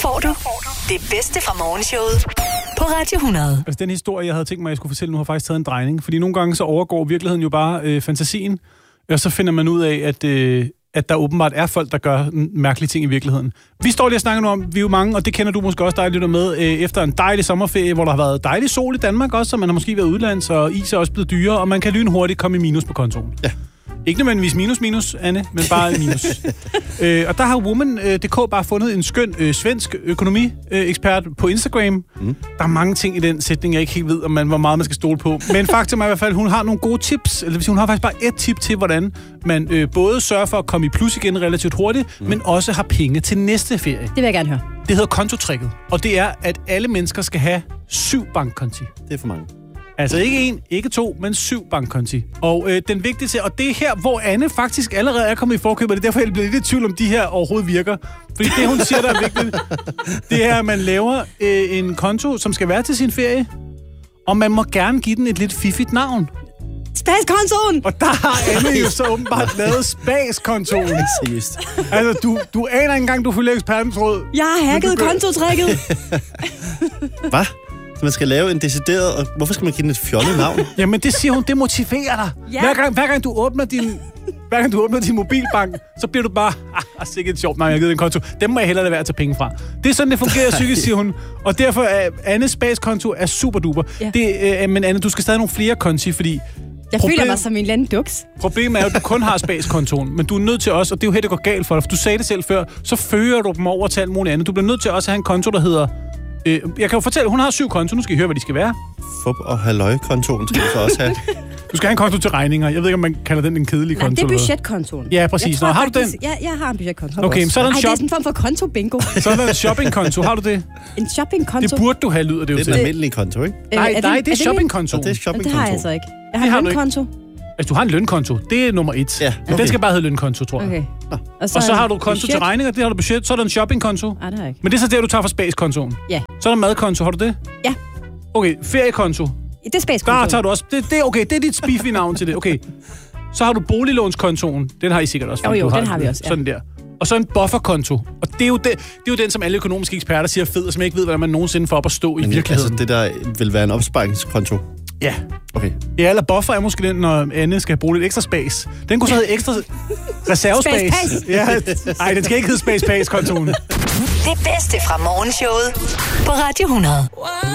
får du det bedste fra morgenshowet på Radio 100. Altså den historie, jeg havde tænkt mig, at jeg skulle fortælle nu, har faktisk taget en drejning. Fordi nogle gange så overgår virkeligheden jo bare fantasien, og så finder man ud af, at der åbenbart er folk, der gør mærkelige ting i virkeligheden. Vi står lige og snakker nu om, vi er jo mange, og det kender du måske også dejligt med, efter en dejlig sommerferie, hvor der har været dejlig sol i Danmark også, så man har måske været udlands, og is er også blevet dyrere, og man kan lynhurtigt komme i minus på kontoen. Ja. Ikke nødvendigvis minus, Anne, men bare minus. Og der har Woman.dk bare fundet en skøn svensk økonomiekspert på Instagram. Der er mange ting i den sætning, jeg ikke helt ved, hvor meget man skal stole på. Men faktum er i hvert fald, hun har nogle gode tips. Eller hun har faktisk bare et tip til, hvordan man både sørger for at komme i plus igen relativt hurtigt, men også har penge til næste ferie. Det vil jeg gerne høre. Det hedder kontotricket. Og det er, at alle mennesker skal have 7 bankkonti. Det er for mange. Altså ikke 1, ikke 2, men 7 bankkonti. Og den vigtigste, og det er her, hvor Anne faktisk allerede er kommet i forkøb, og det er derfor, jeg bliver lidt i tvivl om, de her overhovedet virker. Fordi det, hun siger, der er vigtigt, det er, at man laver en konto, som skal være til sin ferie, og man må gerne give den et lidt fiffigt navn. Spas-kontoen! Og der har Anne jo så åbenbart lavet Spas-kontoen. Seriøst. Altså, du aner ikke engang, du følger ekspertens råd. Jeg har hacket kontotrækket. Hvad? Så man skal lave en decideret... Og hvorfor skal man give den et fjollet navn? Jamen, det siger hun, det motiverer dig. Ja. Hver gang du åbner din mobilbank, så bliver du bare... sikkert sjovt, nej, jeg har givet en konto. Dem må jeg hellere lade være at tage penge fra. Det er sådan, det fungerer psykisk, siger hun. Og derfor er Annes Spas-konto er super duper. Ja. Men Anne, du skal stadig nogle flere konti, fordi... Jeg føler mig som en eller anden duks. Problemet er jo, at du kun har Spas-kontoen, men du er nødt til også, og det er jo helt, det går galt for dig, for du sagde det selv før, så fører du dem over til alt muligt andet. Du bliver nødt til også at have en konto, der hedder... jeg kan jo fortælle, hun har 7 konto. Nu skal I høre, hvad de skal være. Fup og halløj-kontoen skal du så også have. Du skal have en konto til regninger. Jeg ved ikke, om man kalder den en kedelig konto. Nej, det er budgetkontoen. Ja, præcis. Nå, har du den? Jeg har en budgetkonto. Okay, så er der en det er sådan en form for konto-bingo. Så er der en shoppingkonto. Har du det? En shoppingkonto? Det burde du have, lyder det jo til. Det er en almindelig konto, ikke? Nej, det er shoppingkonto. Det er shoppingkonto. Det har jeg altså ikke. Jeg har en lønkonto. Altså, du har en lønkonto. Det er nummer 1. Ja, okay. Den skal bare hedde lønkonto, tror jeg. Okay. Og så har du konto til regninger, det har du budget. Så er der en shoppingkonto. Nej, det har jeg ikke. Men det er så der, du tager fra Spas-kontoen. Ja. Så er der madkonto. Har du det? Ja. Okay, feriekonto. Det er Spas-kontoen. Der tager du også. Okay, det er dit spiffige navn til det. Okay. Så har du boliglånskontoen. Den har I sikkert også. Jo, den har vi også. Ja. Sådan der. Og så en bufferkonto. Og det er jo den, som alle økonomiske eksperter siger fed, og som jeg ikke ved, hvordan man nogensinde får op at stå i virkeligheden. Altså, det der vil være en opsparingskonto. Ja. Okay. Ja, eller buffer er måske den, når Anne skal bruge lidt ekstra spas. Den kunne så hedde ekstra reservespas. Ja. Ej, den skal ikke hedde Spas-kontoen. Det bedste fra morgenshowet på Radio 100.